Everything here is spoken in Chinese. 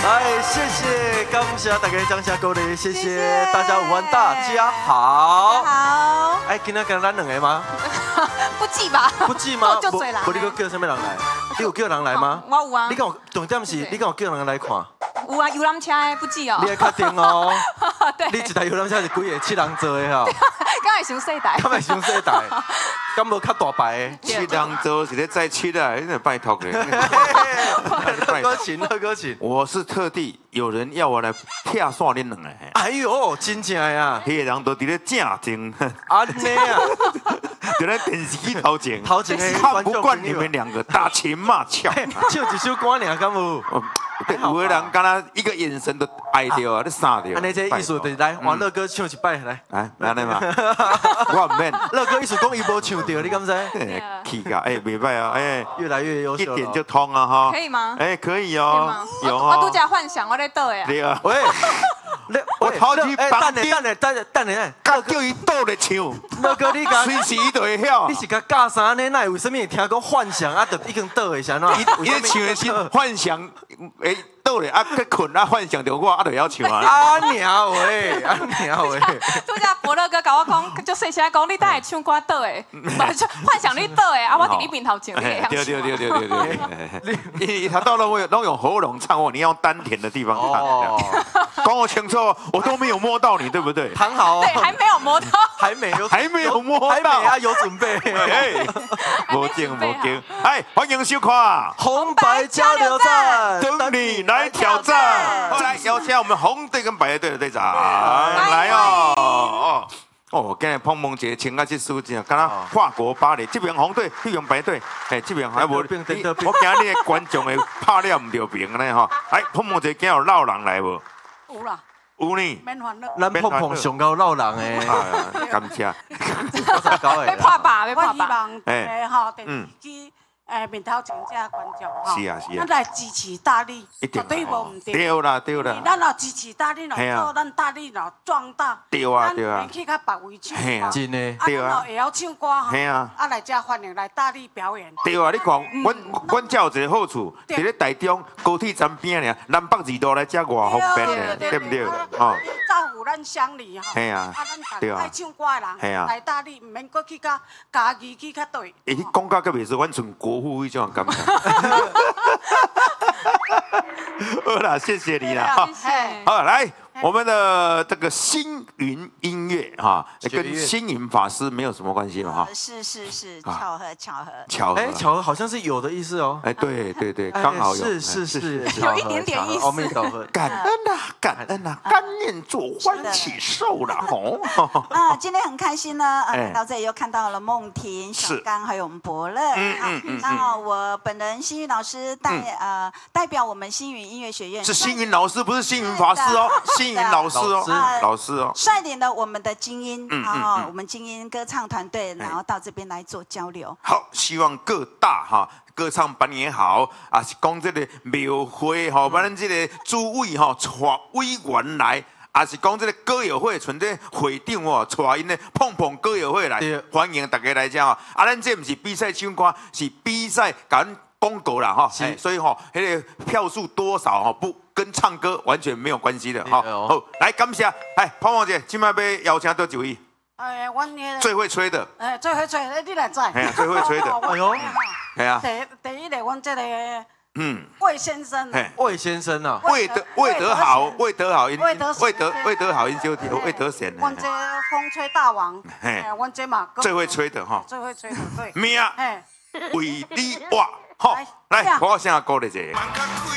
哎，谢谢，感谢大家掌声鼓励，谢谢大家午安，大家好。 好。 哎，今天跟咱两个吗？ 不记吧？ 不记吗？ 就嘴人。 不，你个叫什么人来？你有叫人来吗？ 我有啊。 你讲重点是，你讲叫人来看。 有啊，游览车的不记哦。 你要确定哦。 对。 你一台游览车是几个7人坐的哈？ 敢会伤细台？ 敢会伤细台？敢无较大牌的 ？7人坐是咧载7啊，你拜托咧。 乐歌琴，乐歌琴。 我是特地有人要我来拆散恁两个。 哎呦，真正呀！ 迄个人都伫咧正前。 安尼啊！ 就在电视机头前。 头前的看不惯你们两个打情骂俏。 唱一首歌尔，敢有？ 有的人敢若一个眼神都爱掉啊，你傻掉。 安尼这意思就是来，换乐哥唱一摆来。 来，安尼嘛。我唔免。 乐哥意思讲伊无唱到，你敢知？ 气噶，哎，袂歹啊，哎， 越来越优秀， 一点就通啊哈。 可以吗？ 哎，可以哦。 有哦。我拄则幻想我咧倒的。 对啊。 喂， 我头去房间， 等下， 甲叫伊倒咧唱。 乐哥，你讲随时伊就会晓。 你是甲教啥呢？那为什么会听讲幻想啊？就已经倒的啥喏？ 伊唱的是幻想，哎。倒咧啊，去困啊，幻想着我啊，就要唱啊。 啊娘喂，啊娘喂！ 拄则伯乐哥甲我讲，就细声讲，你等下唱歌倒的，幻想你倒的，啊，我伫你面头唱，你会晓对。伊他到了我拢用喉咙唱哦，你要用丹田的地方唱。讲我清楚，我都没有摸到你，对不对？ 躺好。 对，还没有摸到。 还没有摸到。 还没啊，有准备。 无惊。哎，欢迎收看红白交流战， 等你来挑战。来，邀请我们红队跟白队的队长来哦。今日碰碰姐穿啊这书真，敢若法国巴黎，这边红队，那边白队，哎，这边还无，我惊你的观众会拍了唔着屏呢哈。来，碰碰姐今有老人来无？ 有啦。 有呢。 免烦恼。 咱碰碰上高老人诶。 感谢。 要拍吧，要拍吧。 诶，吼，电视机。面头前这观众是啊， 咱来支持大力，绝对无唔对。 对啦。 咱若支持大力，做咱大力若壮大。 对啊。 咱去较别位唱歌。 真诶。 对啊。 会晓唱歌吼。来这欢迎来大力表演。 对啊，你看，阮这有一个好处，伫咧台中高铁站边尔，南北2路来遮偌方便的，对不对？ 哦。照顾咱乡里吼。 嘿啊。 咱爱唱歌的人，来大力，唔免过去甲家己去较对。 你讲到个袂说，阮像国父迄种感觉。好啦，谢谢你啦。好，来。我们的这个星云音乐哈，跟星云法师没有什么关系嘛哈。 是，巧合。 巧合好像是有的意思哦。 哎，对，刚好有。 是， 有一点点意思。 阿弥陀佛， 感恩啊，甘愿做欢喜寿啦吼。 今天很开心呢，来到这里又看到了梦婷、小刚还有我们伯乐。那我本人星云老师代表我们星云音乐学院。 是星云老师，不是星云法师哦。星云老师哦， 率领了我们的精英我们精英歌唱团队，然后到这边来做交流。 好，希望各大歌唱班也好，啊是讲这个庙会把咱这个主委带委员来，啊是讲这个歌友会存在会长带因的碰碰歌友会来，欢迎大家来这啊，咱这不是比赛唱歌，是比赛甲广告啦哈，所以那个票数多少不跟唱歌完全没有关系的哈。好，来感谢，哎，胖胖姐，今麦要邀请到几位？最会吹的。 最会吹的，你来知。 最会吹的。 哎呦， 系啊。第一个，阮这个魏先生。 魏先生啊。 魏德好，魏德好音小弟，魏德贤。 阮这风吹大王。阮这嘛。 最会吹的哈。 最会吹的，对。 命为你活，好，来，我先鼓励一下。